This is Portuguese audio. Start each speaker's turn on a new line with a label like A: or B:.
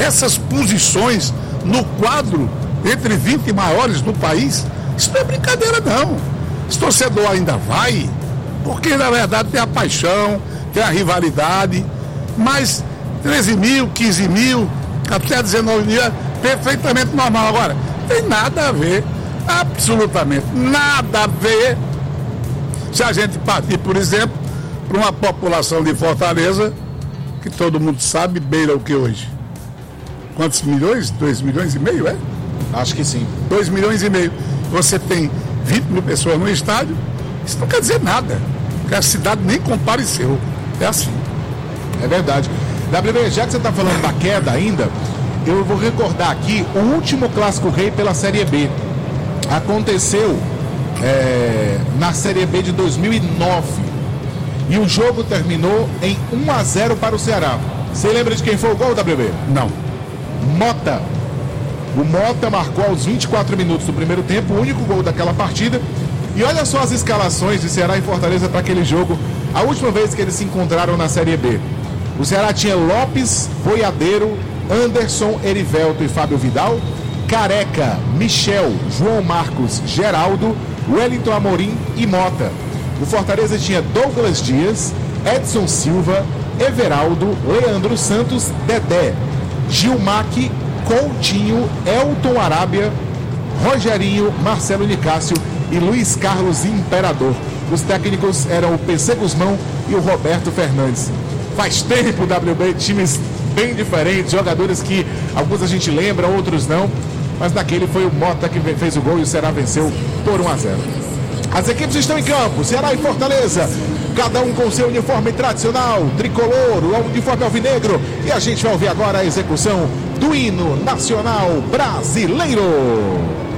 A: essas posições no quadro entre 20 maiores do país, isso não é brincadeira não. Esse torcedor ainda vai, porque na verdade tem a paixão, tem a rivalidade, mas 13 mil, 15 mil, até 19 mil é perfeitamente normal. Agora, tem nada a ver, absolutamente nada a ver, se a gente partir, por exemplo, para uma população de Fortaleza, que todo mundo sabe, beira o que hoje? Quantos milhões? 2 milhões e meio, é?
B: Acho que sim.
A: 2 milhões e meio. Você tem 20 mil pessoas no estádio, isso não quer dizer nada, porque a cidade nem compareceu. É assim.
B: É verdade. WB, já que você está falando da queda ainda, eu vou recordar aqui o último Clássico Rei pela Série B. Aconteceu na Série B de 2009. E o jogo terminou em 1-0 para o Ceará. Você lembra de quem foi o gol, WB?
A: Não.
B: Mota. O Mota marcou aos 24 minutos do primeiro tempo, o único gol daquela partida. E olha só as escalações de Ceará e Fortaleza para aquele jogo, a última vez que eles se encontraram na Série B. O Ceará tinha Lopes, Boiadeiro, Anderson, Erivelto e Fábio Vidal, Careca, Michel, João Marcos, Geraldo, Wellington Amorim e Mota. O Fortaleza tinha Douglas Dias, Edson Silva, Everaldo, Leandro Santos, Dedé, Gilmac, Coutinho, Elton Arábia, Rogerinho, Marcelo Nicásio e Luiz Carlos Imperador. Os técnicos eram o PC Guzmão e o Roberto Fernandes. Faz tempo, WB, times bem diferentes, jogadores que alguns a gente lembra, outros não, mas naquele foi o Mota que fez o gol e o Ceará venceu por 1-0. As equipes estão em campo, Ceará e Fortaleza, cada um com seu uniforme tradicional, tricolor, o uniforme alvinegro, e a gente vai ouvir agora a execução do hino nacional brasileiro.